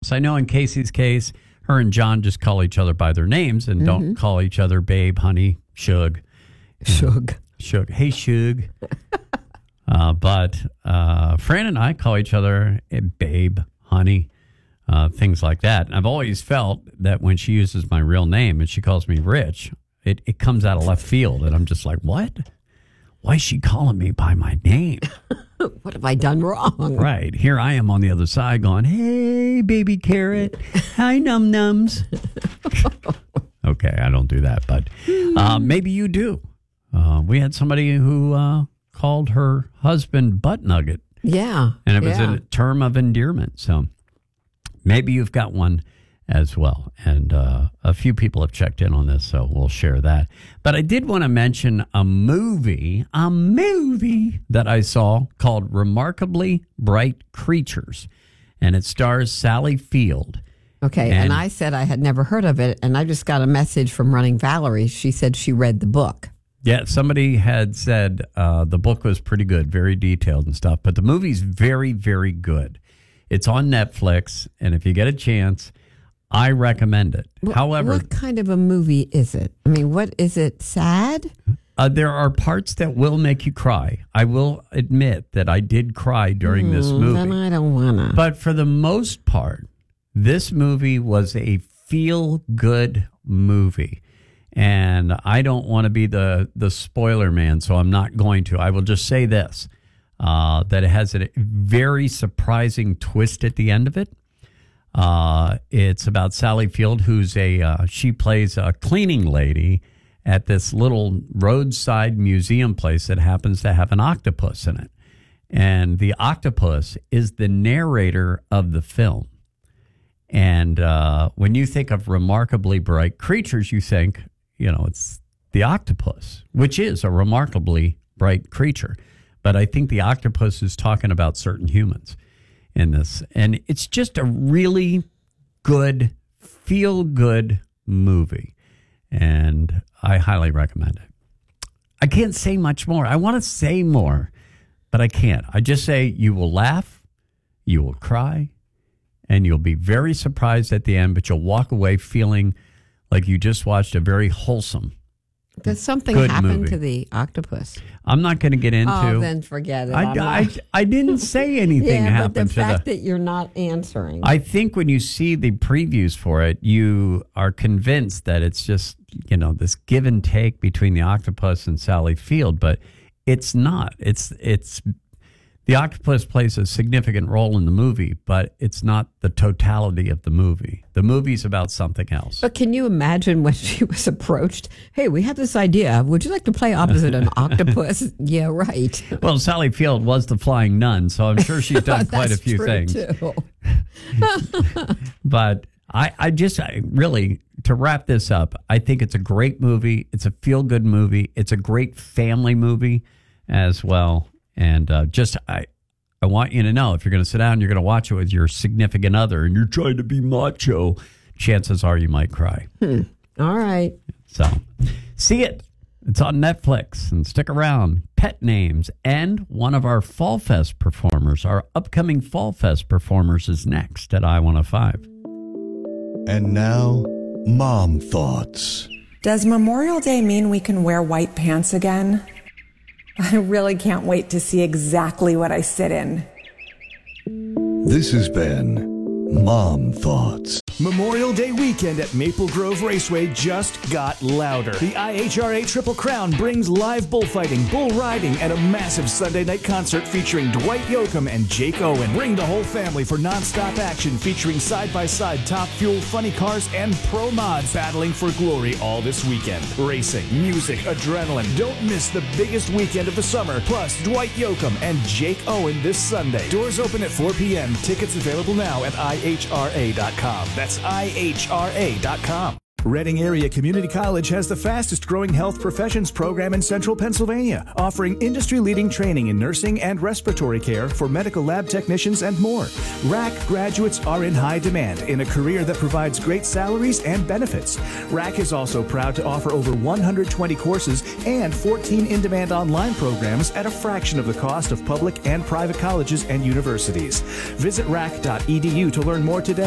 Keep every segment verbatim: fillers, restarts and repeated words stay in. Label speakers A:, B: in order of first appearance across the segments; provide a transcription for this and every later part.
A: difference. I know in Casey's case, her and John just call each other by their names and mm-hmm. don't call each other babe, honey, shug.
B: Shug.
A: Shug. Hey, shug. uh, but uh, Fran and I call each other babe, honey, uh, things like that. And I've always felt that when she uses my real name and she calls me Rich, it, it comes out of left field. And I'm just like, what? Why is she calling me by my name?
B: What have I done wrong?
A: Right. Here I am on the other side going, hey, baby carrot. Hi, num nums. Okay, I don't do that, but uh, maybe you do. Uh, we had somebody who uh, called her husband Butt Nugget.
B: Yeah.
A: And it was
B: yeah.
A: a term of endearment. So maybe you've got one as well. And uh, a few people have checked in on this, so we'll share that. But I did want to mention a movie, a movie that I saw called Remarkably Bright Creatures. And it stars Sally Field.
B: Okay, and, and I said I had never heard of it, and I just got a message from Running Valerie. She said she read the book.
A: Yeah, somebody had said uh, the book was pretty good, very detailed and stuff, but the movie's very, very good. It's on Netflix, and if you get a chance, I recommend it.
B: What,
A: However,
B: what kind of a movie is it? I mean, what is it? Sad?
A: Uh, there are parts that will make you cry. I will admit that I did cry during mm, this movie.
B: Then I don't wanna.
A: But for the most part, this movie was a feel-good movie. And I don't want to be the, the spoiler man, so I'm not going to. I will just say this, uh, that it has a very surprising twist at the end of it. Uh, it's about Sally Field, who's a, uh, she plays a cleaning lady at this little roadside museum place that happens to have an octopus in it. And the octopus is the narrator of the film. And uh, when you think of Remarkably Bright Creatures, you think, you know, it's the octopus, which is a remarkably bright creature. But I think the octopus is talking about certain humans in this. And it's just a really good, feel-good movie. And I highly recommend it. I can't say much more. I want to say more, but I can't. I just say you will laugh, you will cry, and you'll be very surprised at the end, but you'll walk away feeling like you just watched a very wholesome,
B: Does something
A: good
B: happen
A: movie.
B: to the octopus?
A: I'm not going to get into.
B: Oh, then forget it.
A: I, I, I didn't say anything
B: yeah,
A: happened
B: but the
A: to
B: fact
A: the.
B: that you're not answering.
A: I think when you see the previews for it, you are convinced that it's just, you know, this give and take between the octopus and Sally Field, but it's not. It's it's. The octopus plays a significant role in the movie, but it's not the totality of the movie. The movie's about something else.
B: But can you imagine when she was approached? Hey, we have this idea. Would you like to play opposite an octopus? Yeah, right.
A: Well, Sally Field was the flying nun, so I'm sure she's done quite a few
B: true
A: things.
B: Too.
A: But I, I just I really, to wrap this up, I think it's a great movie. It's a feel-good movie. It's a great family movie as well. And uh, just, I I want you to know, if you're going to sit down and you're going to watch it with your significant other and you're trying to be macho, chances are you might cry.
B: Hmm. All right.
A: So, see it. It's on Netflix. And stick around. Pet names. And one of our Fall Fest performers, our upcoming Fall Fest performers, is next at I one oh five.
C: And now, Mom Thoughts.
D: Does Memorial Day mean we can wear white pants again? I really can't wait to see exactly what I sit in.
C: This has been Mom Thoughts.
E: Memorial Day weekend at Maple Grove Raceway just got louder. The I H R A Triple Crown brings live bullfighting, bull riding, and a massive Sunday night concert featuring Dwight Yoakam and Jake Owen. Bring the whole family for nonstop action featuring side-by-side Top Fuel funny cars and pro mods battling for glory all this weekend. Racing, music, adrenaline. Don't miss the biggest weekend of the summer. Plus, Dwight Yoakam and Jake Owen this Sunday. Doors open at four p.m. Tickets available now at I H R A dot com. That's I H R A dot com. Reading Area Community College has the fastest growing health professions program in central Pennsylvania, offering industry-leading training in nursing and respiratory care for medical lab technicians and more. R A C graduates are in high demand in a career that provides great salaries and benefits. R A C is also proud to offer over one hundred twenty courses and fourteen in-demand online programs at a fraction of the cost of public and private colleges and universities. Visit R A C dot E D U to learn more today.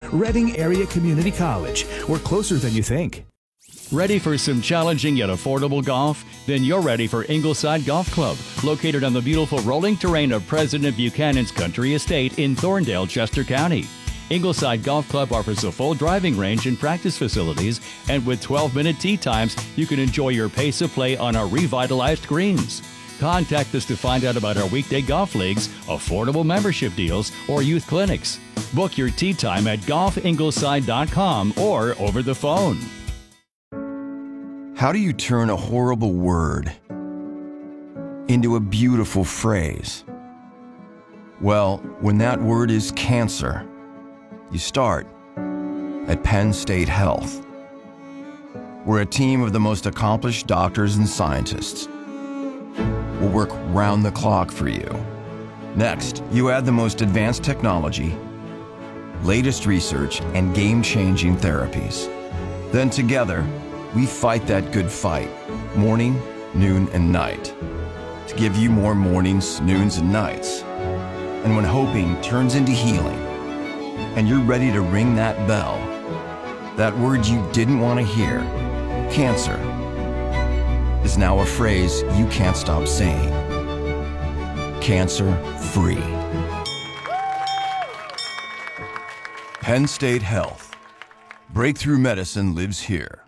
E: Reading Area Community College. We're closer than you think.
F: Ready for some challenging yet affordable golf? Then you're ready for Ingleside Golf Club, located on the beautiful rolling terrain of President Buchanan's Country Estate in Thorndale, Chester County. Ingleside Golf Club offers a full driving range and practice facilities, and with twelve-minute tee times, you can enjoy your pace of play on our revitalized greens. Contact us to find out about our weekday golf leagues, affordable membership deals, or youth clinics. Book your tee time at golf ingleside dot com or over the phone.
G: How do you turn a horrible word into a beautiful phrase? Well, when that word is cancer, you start at Penn State Health. We're a team of the most accomplished doctors and scientists. We'll work round the clock for you. Next, you add the most advanced technology, latest research, and game-changing therapies. Then together, we fight that good fight, morning, noon, and night, to give you more mornings, noons, and nights. And when hoping turns into healing, and you're ready to ring that bell, that word you didn't want to hear, cancer, is now a phrase you can't stop saying. Cancer-free. Penn State Health. Breakthrough medicine lives here.